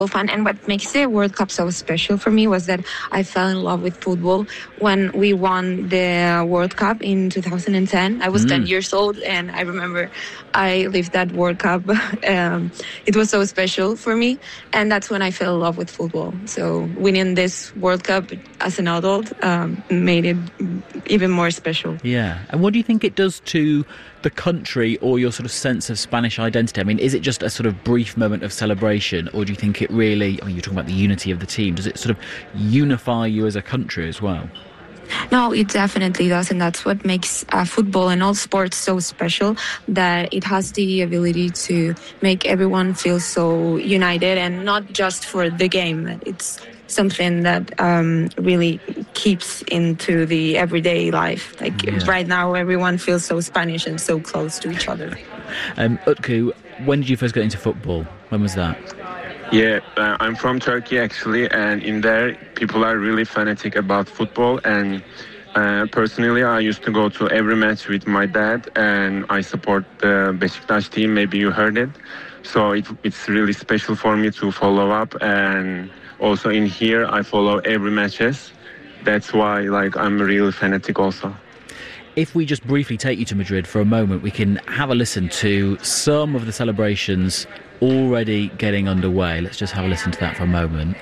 fan. And what makes the World Cup so special for me was that I fell in love with football when we won the World Cup in 2010. I was 10 years old, and I remember I lived that World Cup. It was so special for me, and that's when I fell in love with football. So winning this World Cup as an adult made it even more special. Yeah. And what do you think it does to the country or your sort of sense of Spanish identity? I mean, is it just a sort of brief moment of celebration, or do you think it really, I mean, you're talking about the unity of the team, does it sort of unify you as a country as well? No, it definitely does, and that's what makes football and all sports so special, that it has the ability to make everyone feel so united, and not just for the game. It's something that really keeps into the everyday life. Right now, everyone feels so Spanish and so close to each other. Utku, when did you first get into football? When was that? Yeah, I'm from Turkey actually, and in there people are really fanatic about football, and personally I used to go to every match with my dad, and I support the Beşiktaş team, maybe you heard it. So it's really special for me to follow up, and also in here I follow every matches. That's why I'm really fanatic also. If we just briefly take you to Madrid for a moment, we can have a listen to some of the celebrations already getting underway. Let's just have a listen to that for a moment.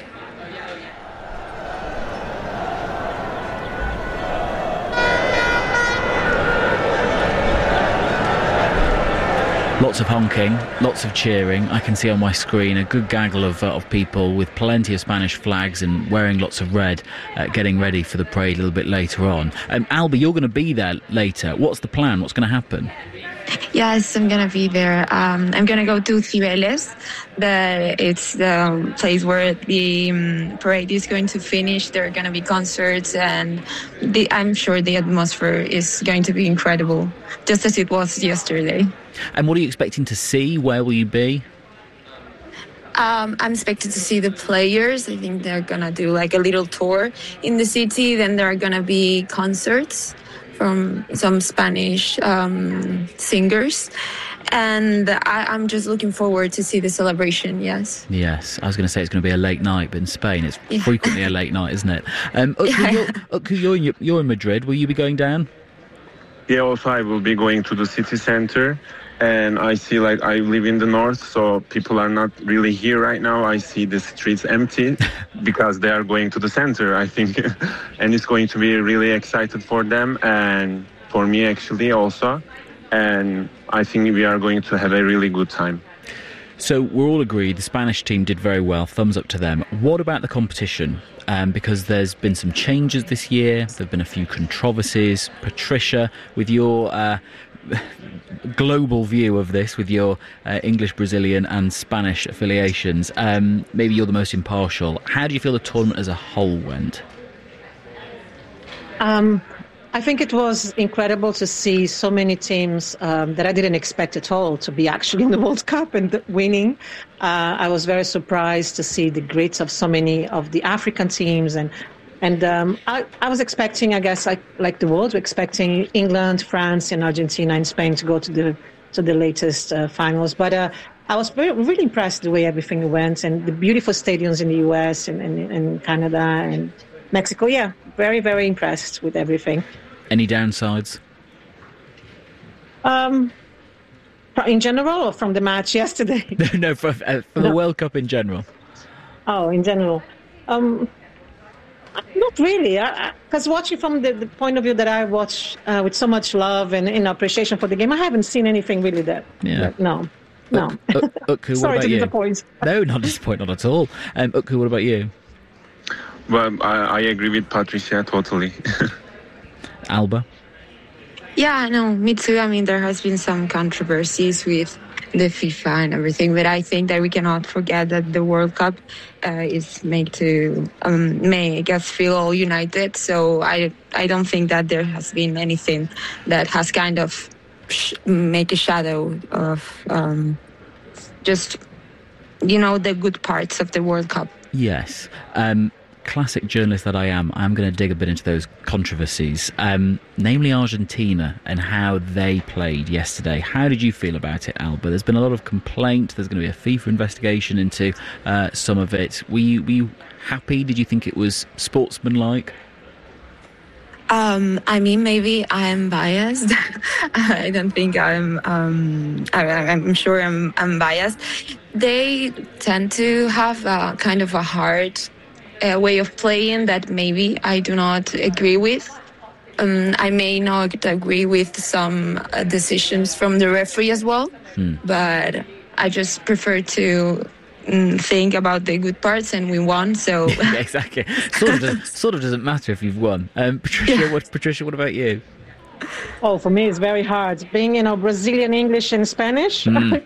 Lots of honking, lots of cheering. I can see on my screen a good gaggle of people with plenty of Spanish flags and wearing lots of red, getting ready for the parade a little bit later on. Alba, you're going to be there later. What's the plan? What's going to happen? Yes, I'm going to be there. I'm going to go to Cibeles. It's the place where the parade is going to finish. There are going to be concerts, and I'm sure the atmosphere is going to be incredible, just as it was yesterday. And what are you expecting to see? Where will you be? I'm expected to see the players. I think they're going to do a little tour in the city. Then there are going to be concerts from some Spanish singers. And I'm just looking forward to see the celebration, yes. Yes, I was going to say it's going to be a late night, but in Spain it's frequently a late night, isn't it? Utku, you're in Madrid. Will you be going down? Yeah, also I will be going to the city center. And I see I live in the north, so people are not really here right now. I see the streets empty because they are going to the center, I think. And it's going to be really excited for them and for me actually also. And I think we are going to have a really good time. So we're all agreed the Spanish team did very well, thumbs up to them. What about the competition? Because there's been some changes this year, there have been a few controversies. Patricia, with your global view of this, with your English, Brazilian and Spanish affiliations, maybe you're the most impartial. How do you feel the tournament as a whole went? I think it was incredible to see so many teams that I didn't expect at all to be actually in the World Cup and winning. I was very surprised to see the grit of so many of the African teams, and I was expecting, I guess, like the world, we're expecting England, France, and Argentina and Spain to go to the latest finals. But I was really impressed the way everything went, and the beautiful stadiums in the US and Canada and Mexico. Yeah, very, very impressed with everything. Any downsides? In general, or from the match yesterday? No, from the World Cup in general. Oh, in general. Not really, because watching from the point of view that I watch with so much love and appreciation for the game, I haven't seen anything really that. Yeah. No. Utku, Sorry to disappoint. No, not disappoint, not at all. Utku, what about you? Well, I agree with Patricia totally. Alba? Yeah, no, me too. I mean, there has been some controversies with the FIFA and everything, but I think that we cannot forget that the World Cup is made to make us feel all united. So I don't think that there has been anything that has kind of make a shadow of just, the good parts of the World Cup. Yes. classic journalist that I am going to dig a bit into those controversies, namely Argentina and how they played yesterday. How did you feel about it, Alba? There's been a lot of complaint. There's going to be a FIFA investigation into some of it. Were you happy? Did you think it was sportsmanlike? I mean, maybe I'm biased. I don't think I'm sure I'm biased. They tend to have a kind of a hard way of playing that maybe I do not agree with. I may not agree with some decisions from the referee as well, but I just prefer to think about the good parts, and we won, so yeah, exactly. Sort of doesn't matter if you've won. Patricia, what about you? Oh, for me, it's very hard. Being, Brazilian English and Spanish,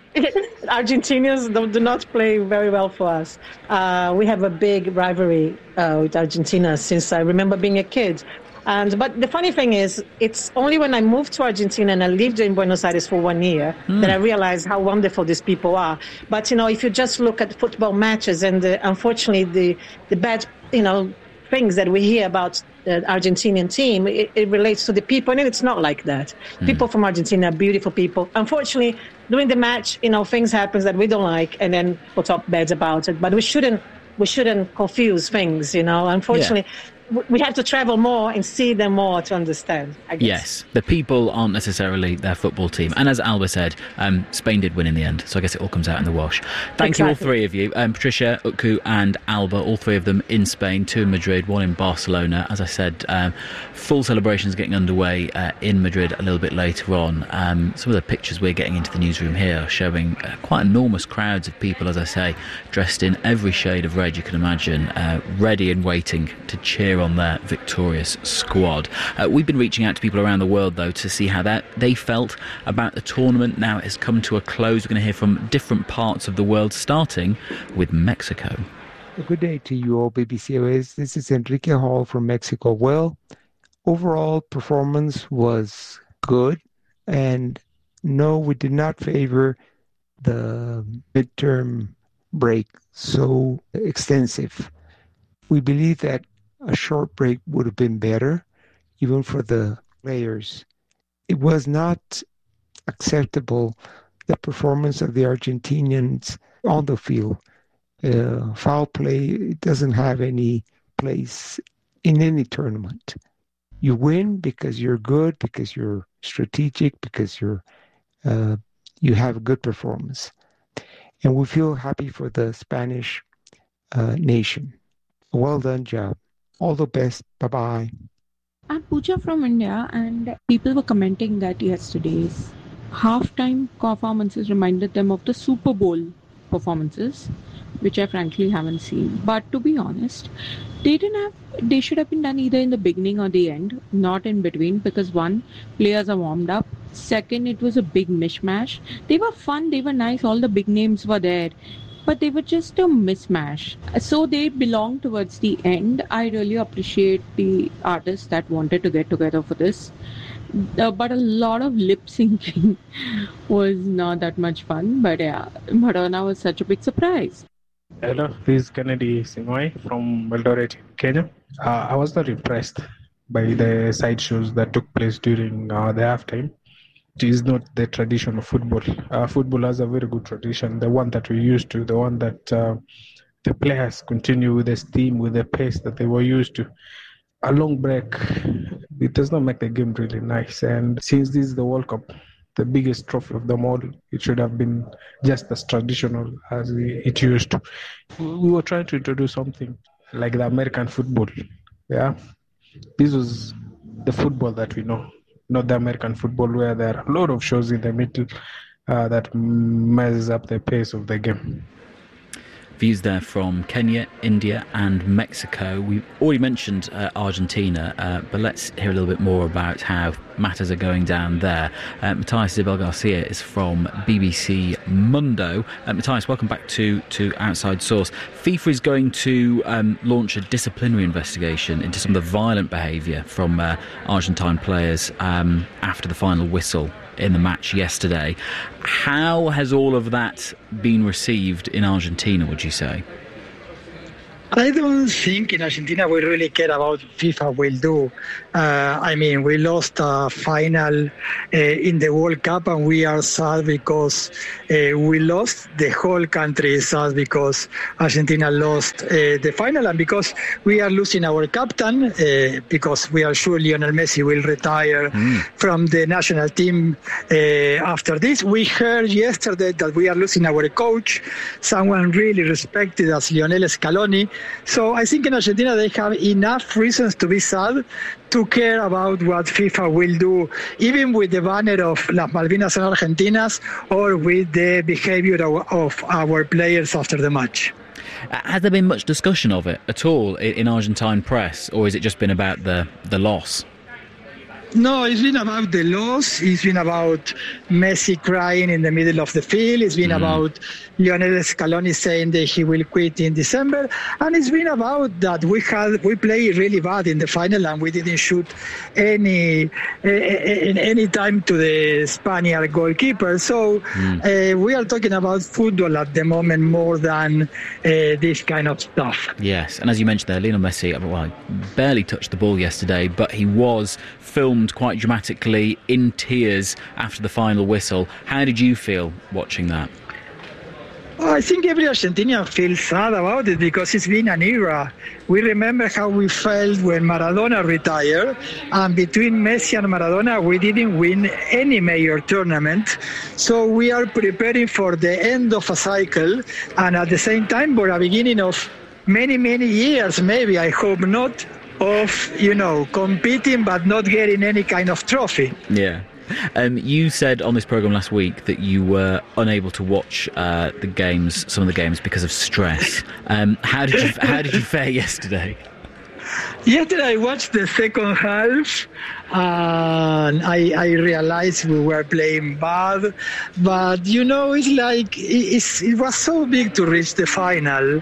Argentinians do not play very well for us. We have a big rivalry with Argentina since I remember being a kid. But the funny thing is, it's only when I moved to Argentina and I lived in Buenos Aires for 1 year that I realized how wonderful these people are. But, if you just look at football matches and unfortunately the bad, things that we hear about the Argentinian team, it relates to the people, and it's not like that. People from Argentina are beautiful people. Unfortunately, during the match, things happen that we don't like, and then we'll talk bad about it. But we shouldn't confuse things, Unfortunately, we have to travel more and see them more to understand, I guess. Yes, the people aren't necessarily their football team. And as Alba said, Spain did win in the end, so I guess it all comes out in the wash. Thank you, all three of you. Patricia, Utku and Alba, all three of them in Spain, 2 in Madrid, 1 in Barcelona. As I said, full celebrations getting underway in Madrid a little bit later on. Some of the pictures we're getting into the newsroom here are showing quite enormous crowds of people, as I say, dressed in every shade of red you can imagine, ready and waiting to cheer on their victorious squad. We've been reaching out to people around the world, though, to see how they felt about the tournament. Now it has come to a close. We're going to hear from different parts of the world, starting with Mexico. Good day to you all, BBCOS. This is Enrique Hall from Mexico. Well, overall performance was good, and no, we did not favor the midterm break so extensive. We believe that a short break would have been better, even for the players. It was not acceptable, the performance of the Argentinians on the field. Foul play doesn't have any place in any tournament. You win because you're good, because you're strategic, because you have a good performance. And we feel happy for the Spanish nation. Well done job. All the best. Bye-bye. I'm Pooja from India, and people were commenting that yesterday's halftime performances reminded them of the Super Bowl performances, which I frankly haven't seen. But to be honest, they should have been done either in the beginning or the end, not in between, because one, players are warmed up. Second, it was a big mishmash. They were fun, they were nice, all the big names were there, but they were just a mismatch. So they belong towards the end. I really appreciate the artists that wanted to get together for this. But a lot of lip syncing was not that much fun. But yeah, Madonna was such a big surprise. Hello, this is Kennedy Simoy from Eldoret, Kenya. I was not impressed by the sideshows that took place during the halftime. It is not the tradition of football. Football has a very good tradition, the one that we used to, the one that the players continue with the steam, with the pace that they were used to. A long break, it does not make the game really nice. And since this is the World Cup, the biggest trophy of them all, it should have been just as traditional as it used to. We were trying to introduce something like the American football. Yeah, this was the football that we know. Not the American football where there are a lot of shows in the middle that messes up the pace of the game. Views there from Kenya, India and Mexico. We've already mentioned Argentina, but let's hear a little bit more about how matters are going down there. Matthias Isabel Garcia is from BBC Mundo. Matthias, welcome back to Outside Source. FIFA is going to launch a disciplinary investigation into some of the violent behaviour from Argentine players after the final whistle in the match yesterday. How has all of that been received in Argentina, would you say? I don't think in Argentina we really care about FIFA will do. We lost a final in the World Cup, and we are sad because we lost. The whole country is sad because Argentina lost the final, and because we are losing our captain, because we are sure Lionel Messi will retire from the national team after this. We heard yesterday that we are losing our coach, someone really respected as Lionel Scaloni. So I think in Argentina they have enough reasons to be sad to care about what FIFA will do, even with the banner of Las Malvinas son Argentinas or with the behavior of our players after the match. Has there been much discussion of it at all in Argentine press, or has it just been about the loss? No, it's been about the loss. It's been about Messi crying in the middle of the field. It's been about Lionel Scaloni saying that he will quit in December. And it's been about that we played really bad in the final and we didn't shoot any time to the Spaniard goalkeeper. So we are talking about football at the moment more than this kind of stuff. Yes, and as you mentioned there, Lionel Messi, barely touched the ball yesterday, but he was filmed quite dramatically in tears after the final whistle. How did you feel watching that? I think every Argentinian feels sad about it because it's been an era. We remember how we felt when Maradona retired, and between Messi and Maradona we didn't win any major tournament. So we are preparing for the end of a cycle, and at the same time for a beginning of many, many years, maybe, I hope not, of, competing but not getting any kind of trophy. Yeah. You said on this programme last week that you were unable to watch some of the games because of stress. How did you fare yesterday? Yesterday I watched the second half and I realized we were playing bad, but it's like it was so big to reach the final.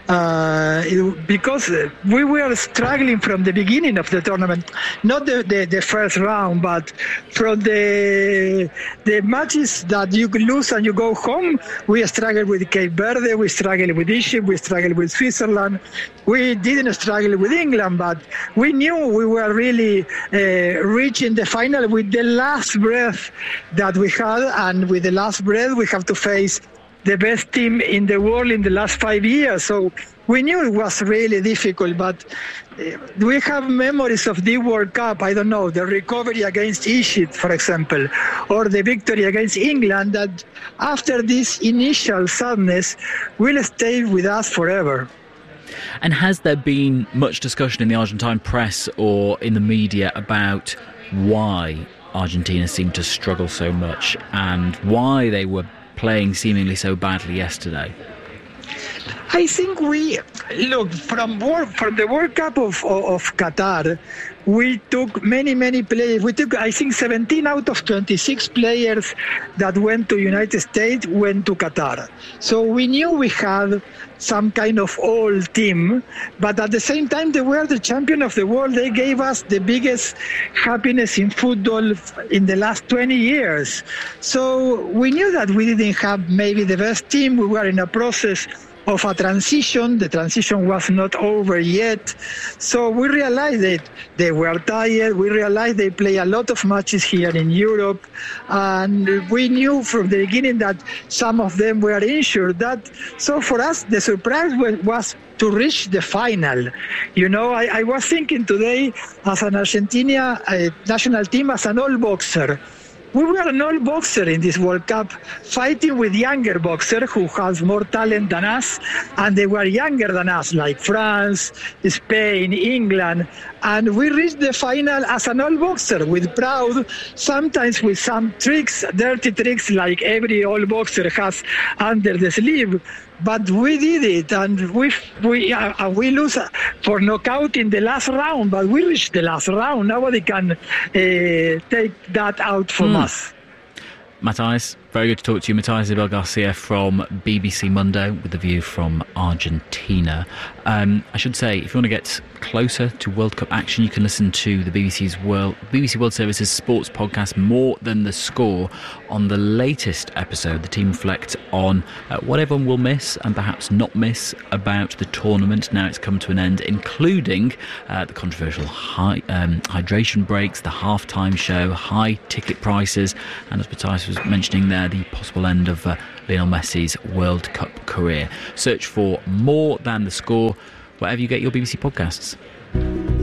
Because we were struggling from the beginning of the tournament, not the first round, but from the matches that you lose and you go home. We struggled with Cape Verde, we struggled with Egypt, we struggled with Switzerland. We didn't struggle with England, but we knew we were really reaching the final with the last breath that we had, and with the last breath we have to face the best team in the world in the last 5 years. So we knew it was really difficult, but we have memories of the World Cup, I don't know, the recovery against Egypt, for example, or the victory against England, that after this initial sadness will stay with us forever. And has there been much discussion in the Argentine press or in the media about why Argentina seemed to struggle so much and why they were playing seemingly so badly yesterday? I think we look from the World Cup of Qatar. We took many players. We took, I think, 17 out of 26 players that went to United States went to Qatar. So we knew we had some kind of old team, but at the same time they were the champion of the world. They gave us the biggest happiness in football in the last 20 years. So we knew that we didn't have maybe the best team. We were in a process of a transition. The transition was not over yet. So we realized that they were tired. We realized they play a lot of matches here in Europe. And we knew from the beginning that some of them were injured. So for us, the surprise was to reach the final. I was thinking today as an Argentina national team, as an old boxer. We were an old boxer in this World Cup, fighting with younger boxers who has more talent than us, and they were younger than us, like France, Spain, England. And we reached the final as an old boxer, with proud, sometimes with some tricks, dirty tricks, like every old boxer has under the sleeve. But we did it, and we lose for knockout in the last round, but we reached the last round. Nobody can take that out from us. Matthijs, Very good to talk to you, Matías Isabel Garcia from BBC Mundo with the view from Argentina. I should say, if you want to get closer to World Cup action, you can listen to the BBC World Service's sports podcast More Than The Score. On the latest episode, the team reflect on what everyone will miss and perhaps not miss about the tournament now it's come to an end, including the controversial hydration breaks, the halftime show, high ticket prices, and as Matías was mentioning there, the possible end of Lionel Messi's World Cup career. Search for More Than The Score wherever you get your BBC podcasts.